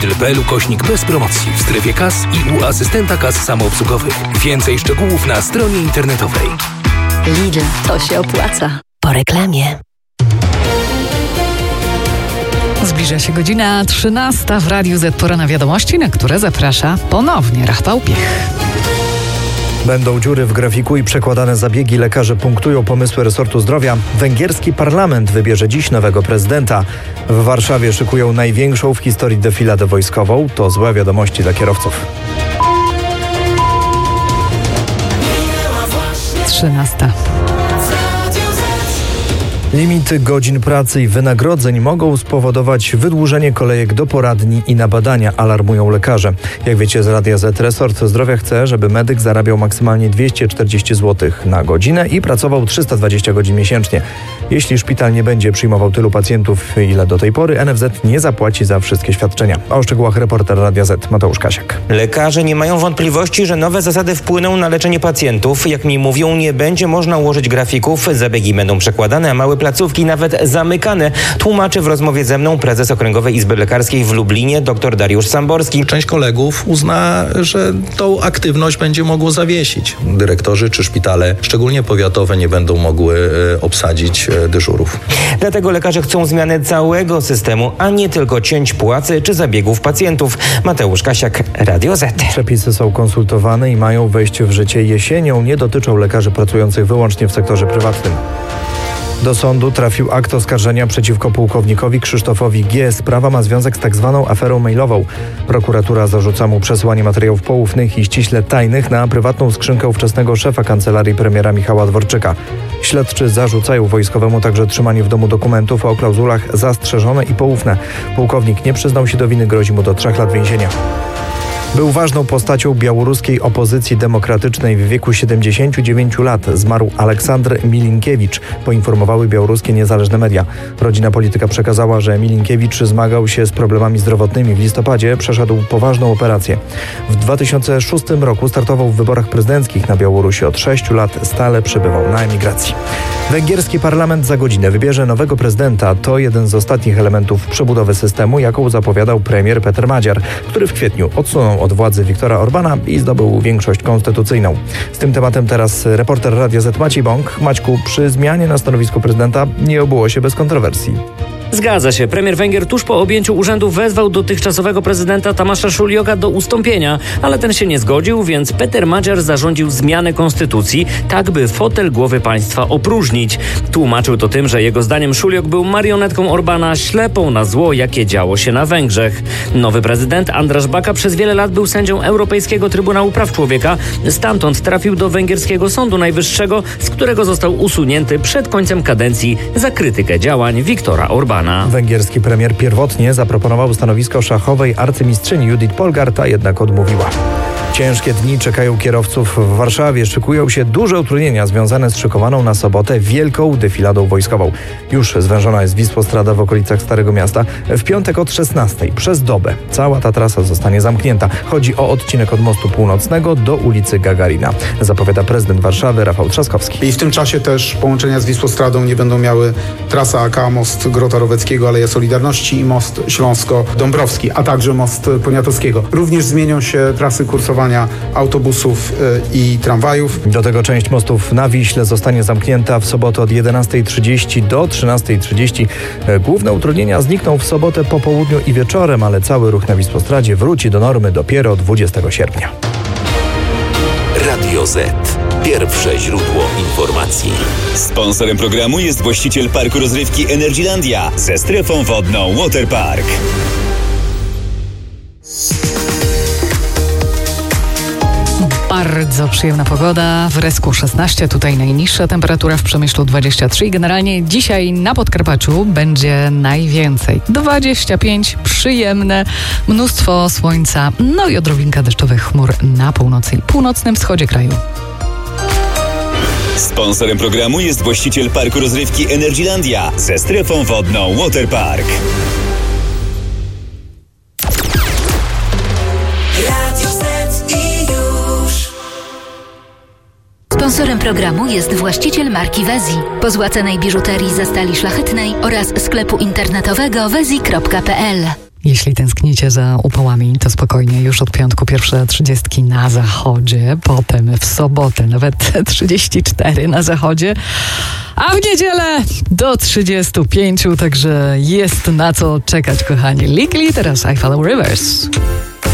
Lidl.pl / bez promocji w strefie kas i u asystenta kas samoobsługowych. Więcej szczegółów na stronie internetowej. Lidl, to się opłaca. Po reklamie. Zbliża się godzina 13 w Radiu Z. Pora na wiadomości, na które zaprasza ponownie Rafał Piech. Będą dziury w grafiku i przekładane zabiegi. Lekarze punktują pomysły resortu zdrowia. Węgierski parlament wybierze dziś nowego prezydenta. W Warszawie szykują największą w historii defiladę wojskową. To złe wiadomości dla kierowców. 13. Limity godzin pracy i wynagrodzeń mogą spowodować wydłużenie kolejek do poradni i na badania, alarmują lekarze. Jak wiecie z Radia Z, resort zdrowia chce, żeby medyk zarabiał maksymalnie 240 zł na godzinę i pracował 320 godzin miesięcznie. Jeśli szpital nie będzie przyjmował tylu pacjentów, ile do tej pory, NFZ nie zapłaci za wszystkie świadczenia. O szczegółach reporter Radia Z Mateusz Kasiak. Lekarze nie mają wątpliwości, że nowe zasady wpłyną na leczenie pacjentów. Jak mi mówią, nie będzie można ułożyć grafików, zabiegi będą przekładane, a małe placówki nawet zamykane, tłumaczy w rozmowie ze mną prezes Okręgowej Izby Lekarskiej w Lublinie dr Dariusz Samborski. Część kolegów uzna, że tą aktywność będzie mogło zawiesić. Dyrektorzy czy szpitale, szczególnie powiatowe, nie będą mogły obsadzić dyżurów. Dlatego lekarze chcą zmiany całego systemu, a nie tylko cięć płacy czy zabiegów pacjentów. Mateusz Kasiak, Radio Z. Przepisy są konsultowane i mają wejść w życie jesienią. Nie dotyczą lekarzy pracujących wyłącznie w sektorze prywatnym. Do sądu trafił akt oskarżenia przeciwko pułkownikowi Krzysztofowi G. Sprawa ma związek z tak zwaną aferą mailową. Prokuratura zarzuca mu przesyłanie materiałów poufnych i ściśle tajnych na prywatną skrzynkę ówczesnego szefa kancelarii premiera Michała Dworczyka. Śledczy zarzucają wojskowemu także trzymanie w domu dokumentów o klauzulach zastrzeżone i poufne. Pułkownik nie przyznał się do winy, grozi mu do 3 lat więzienia. Był ważną postacią białoruskiej opozycji demokratycznej. W wieku 79 lat zmarł Aleksandr Milinkiewicz, poinformowały białoruskie niezależne media. Rodzina polityka przekazała, że Milinkiewicz zmagał się z problemami zdrowotnymi. W listopadzie przeszedł poważną operację. W 2006 roku startował w wyborach prezydenckich na Białorusi. Od 6 lat stale przebywał na emigracji. Węgierski parlament za godzinę wybierze nowego prezydenta. To jeden z ostatnich elementów przebudowy systemu, jaką zapowiadał premier Peter Madziar, który w kwietniu odsunął od władzy Viktora Orbana i zdobył większość konstytucyjną. Z tym tematem teraz reporter Radia Z Maciej Bąk. Maćku, przy zmianie na stanowisku prezydenta nie obyło się bez kontrowersji. Zgadza się. Premier Węgier tuż po objęciu urzędu wezwał dotychczasowego prezydenta Tamasza Szuljoga do ustąpienia, ale ten się nie zgodził, więc Peter Madziar zarządził zmianę konstytucji, tak by fotel głowy państwa opróżnić. Tłumaczył to tym, że jego zdaniem Szuljog był marionetką Orbana, ślepą na zło, jakie działo się na Węgrzech. Nowy prezydent András Baka przez wiele lat był sędzią Europejskiego Trybunału Praw Człowieka. Stamtąd trafił do węgierskiego Sądu Najwyższego, z którego został usunięty przed końcem kadencji za krytykę działań Viktora Orbana. Węgierski premier pierwotnie zaproponował stanowisko szachowej arcymistrzyni Judith Polgar, ta jednak odmówiła. Ciężkie dni czekają kierowców w Warszawie. Szykują się duże utrudnienia związane z szykowaną na sobotę wielką defiladą wojskową. Już zwężona jest Wisłostrada w okolicach Starego Miasta. W piątek od 16 przez dobę cała ta trasa zostanie zamknięta. Chodzi o odcinek od Mostu Północnego do ulicy Gagarina. Zapowiada prezydent Warszawy Rafał Trzaskowski. I w tym czasie też połączenia z Wisłostradą nie będą miały trasa AK, most Grota Roweckiego, Aleja Solidarności i most Śląsko-Dąbrowski, a także most Poniatowskiego. Również zmienią się trasy kursowania autobusów i tramwajów. Do tego część mostów na Wiśle zostanie zamknięta w sobotę od 11:30 do 13:30. Główne utrudnienia znikną w sobotę po południu i wieczorem, ale cały ruch na Wisłostradzie wróci do normy dopiero 20 sierpnia. Radio Z. Pierwsze źródło informacji. Sponsorem programu jest właściciel parku rozrywki Energylandia ze strefą wodną Waterpark. Bardzo przyjemna pogoda. W Resku 16, tutaj najniższa temperatura, w Przemyślu 23. Generalnie dzisiaj na Podkarpaciu będzie najwięcej. 25, przyjemne, mnóstwo słońca, no i odrobinka deszczowych chmur na północy i północnym wschodzie kraju. Sponsorem programu jest właściciel parku rozrywki Energylandia ze strefą wodną Waterpark. Sponsorem programu jest właściciel marki Wezi, pozłacanej biżuterii ze stali szlachetnej oraz sklepu internetowego wezi.pl. Jeśli tęsknicie za upałami, to spokojnie, już od piątku pierwsze 30 na zachodzie, potem w sobotę nawet 34 na zachodzie, a w niedzielę do 35, także jest na co czekać, kochani. Legally, teraz I Follow Rivers.